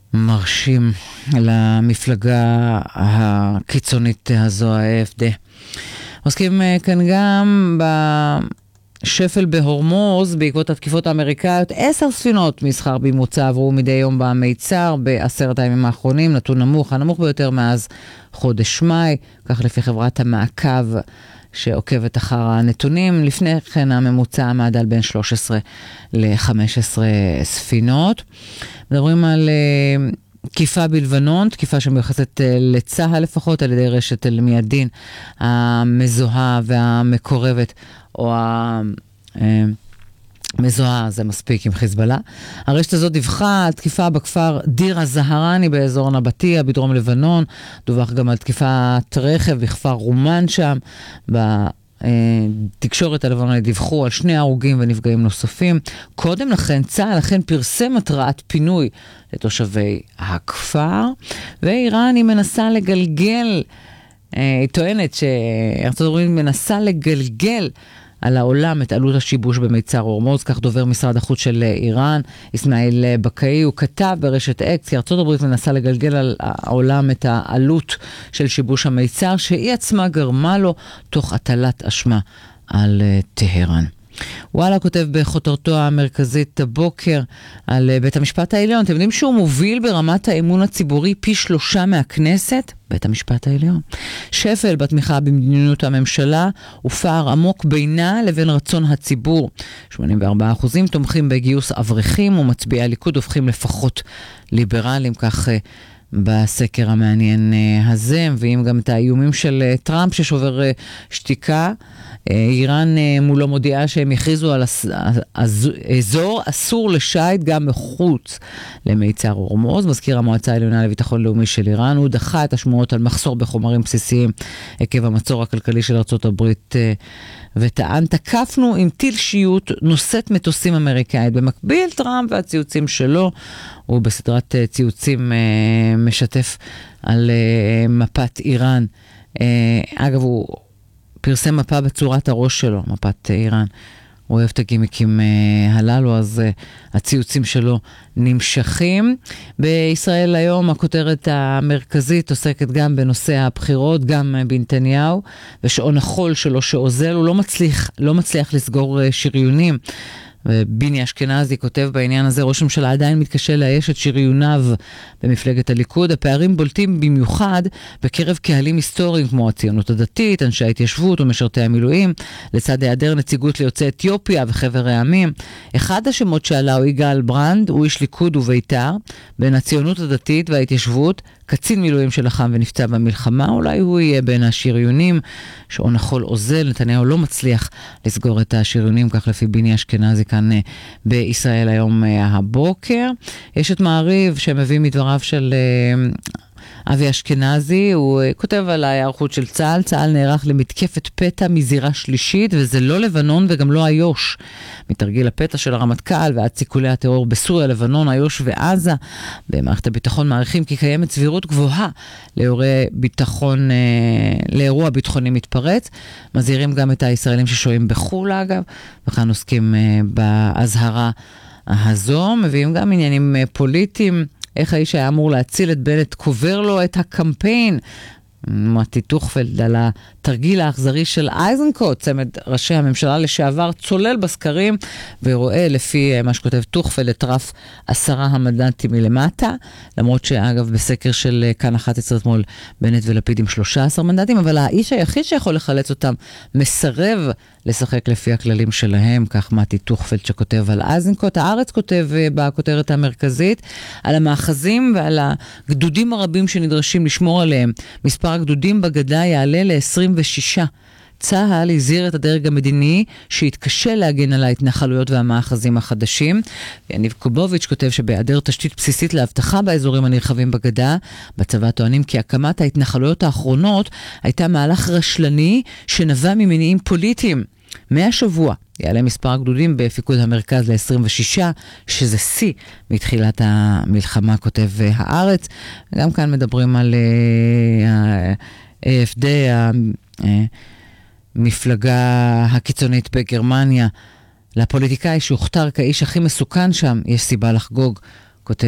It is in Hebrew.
מרשים למפלגה הקיצונית הזו, ה-AfD. עוסקים כאן גם בשפל בהורמוז בעקבות התקיפות האמריקאיות. 10 ספינות מסחר בממוצע עברו מדי יום במיצר ב10 הימים האחרונים, נתון נמוך, הנמוך ביותר מאז חודש מאי, כך לפי חברת המעקב שעוקבת אחר הנתונים. לפני כן הממוצע עמד על בין 13 ל-15 ספינות. מדברים על תקיפה בלבנון, תקיפה שמיוחסת לצה"ל לפחות, על ידי רשת אל-מיאדין המזוהה והמקורבת, או המזוהה, זה מספיק עם חיזבאללה. הרשת הזאת דיווחה על תקיפה בכפר דיר א-זהרני באזור נבטיה בדרום לבנון, דווח גם על תקיפת רכב בכפר רומן שם. בתקשורת הלבנונית דיווחו על 2 הרוגים ונפגעים נוספים. קודם לכן צה"ל פרסם התראת פינוי לתושבי הכפר, ואיראן היא מנסה לגלגל, היא טוענת שארצות הברית מנסה לגלגל על העולם את עלות השיבוש במיצר הורמוז. כך דובר משרד החוץ של איראן, אסמאעיל בקאי, הוא כתב ברשת אקס כי ארצות הברית מנסה לגלגל על העולם את העלות של שיבוש המיצר, שהיא עצמה גרמה לו, תוך הטלת אשמה על טהרן. וואלה כותב בכותרתו המרכזית הבוקר על בית המשפט העליון. אתם יודעים שהוא מוביל ברמת האמון הציבורי פי 3 מהכנסת? בית המשפט העליון. שפל בתמיכה במדיניות הממשלה ופער עמוק בינה לבין רצון הציבור. 84% תומכים בגיוס אברכים, ומצביעי הליכוד הופכים לפחות ליברלים, כך בסקר המעניין הזה. מביאים גם את האיומים של טראמפ ששובר שתיקה. איראן מולו מודיעה שהם יכריזו על אזור אסור לשייט גם מחוץ למיצר הורמוז. מזכיר המועצה העליונה לביטחון לאומי של איראן, הוא דחה את השמועות על מחסור בחומרים בסיסיים עקב המצור הכלכלי של ארצות הברית, וטען, תקפנו עם טיל שיוט נושאת מטוסים אמריקאית. במקביל טראמפ והציוצים שלו, הוא בסדרת ציוצים משתף על מפת איראן. אגב, הוא פרסם מפה בצורת הראש שלו, מפת איראן. הוא אוהב את הגימיקים הללו, אז הציוצים שלו נמשכים. בישראל היום הכותרת המרכזית עוסקת גם בנושא הבחירות, גם בנתניהו, ושעון החול שלו שעוזל, הוא לא מצליח לסגור שריונים. וביני אשכנזי כותב בעניין הזה, ראש הממשלה עדיין מתקשה לאייש את שריוניו במפלגת הליכוד. הפערים בולטים במיוחד בקרב קהלים היסטוריים כמו הציונות הדתית, אנשי ההתיישבות ומשרתי המילואים, לצד היעדר נציגות ליוצאי אתיופיה וחבר העמים. אחד השמות שעלה הוא יגאל ברנד, הוא איש ליכוד ובית"ר, בין הציונות הדתית וההתיישבות, קצין מילואים שלחם ונפצע במלחמה, אולי הוא יהיה בין השריונים. שעון החול אוזל, נתניהו לא מצליח לסגור את השריונים, כך לפי ביני אשכנזי כאן בישראל היום הבוקר. יש את מעריב שמביא מדבריו של אבי אשכנזי, הוא כותב על ההיערכות של צה"ל. צה"ל נערך למתקפת פתע מזירה שלישית, וזה לא לבנון וגם לא איו"ש. מתרגיל הפתע של הרמטכ"ל ועד סיכולי הטרור בסוריה, לבנון, איו"ש ועזה. במערכת הביטחון מעריכים כי קיימת סבירות גבוהה לאירוע ביטחוני מתפרץ. מזהירים גם את הישראלים ששוהים בחו"ל אגב, וכאן עוסקים בהזהרה הזו. מביאים גם עניינים פוליטיים, איך האיש היה אמור להציל את בנט, קובר לו את הקמפיין. מתי טוכפלד על התרגיל האכזרי של אייזנקוט, צמד ראשי הממשלה לשעבר, צולל בסקרים ורואה לפי מה שכותב טוכפלד את רף 10 המנדטים מלמטה, למרות שאגב בסקר של כאן 11 אתמול בנט ולפיד עם 13 מנדטים, אבל האיש היחיד שיכול לחלץ אותם מסרב לשחק לפי הכללים שלהם, כך מתי טוכפלד שכותב על אייזנקוט. הארץ כותב בכותרת המרכזית על המאחזים ועל הגדודים הרבים שנדרשים לשמור עליהם. מספר הגדודים בגדה יעלה ל-26. צה"ל הזהיר את הדרג המדיני שהתקשה להגן על ההתנחלויות והמאחזים החדשים. יניב קובוביץ' כותב שבהיעדר תשתית בסיסית להבטחה באזורים הנרחבים בגדה, בצבא טוענים כי הקמת ההתנחלויות האחרונות הייתה מהלך רשלני שנבע ממניעים פוליטיים. מהשבוע יעלה מספר הגדודים בפיקוד המרכז ל-26, שזה שיא מתחילת המלחמה, כותב הארץ. גם כאן מדברים על AfD, המפלגה הקיצונית בגרמניה. לפוליטיקאי שהוכתר כאיש הכי מסוכן שם, יש סיבה לחגוג.